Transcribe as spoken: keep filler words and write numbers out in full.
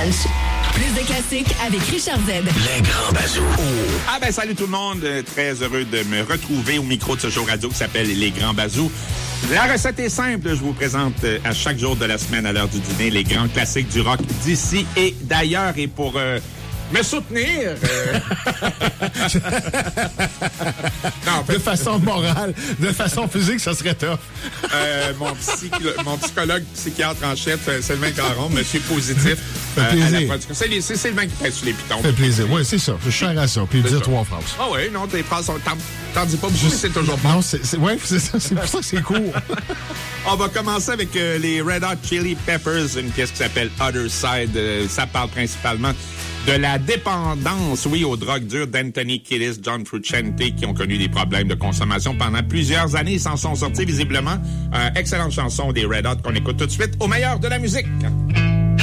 Dimanche. Plus de classiques avec Richard Z. Les grands bazous. Oh. Ah ben salut tout le monde, très heureux de me retrouver au micro de ce show radio qui s'appelle Les grands bazous. La recette est simple, je vous présente à chaque jour de la semaine à l'heure du dîner les grands classiques du rock d'ici et d'ailleurs. Et pour euh, me soutenir... Euh... non, de façon morale, de façon physique, ça serait tough. euh, mon, psycholo- mon psychologue psychiatre en chef, Sylvain Caron, monsieur positif. Fait euh, plaisir. à la production. C'est, les, c'est Sylvain qui pèse sur les pitons. Fait plaisir. Oui, c'est ça. Je suis cher à ça. Puis dire trois phrases. Ah oui, non, tes phrases sont... T'en, t'en dis pas beaucoup, mais c'est toujours bon. Non, c'est, c'est, ouais, c'est ça. C'est pour ça que c'est court. On va commencer avec euh, les Red Hot Chili Peppers, une pièce qui s'appelle Other Side. Euh, ça parle principalement de la dépendance, oui, aux drogues dures d'Anthony Kiedis, John Frusciante, qui ont connu des problèmes de consommation pendant plusieurs années. Ils s'en sont sortis visiblement. Euh, excellente chanson des Red Hot qu'on écoute tout de suite au meilleur de la musique.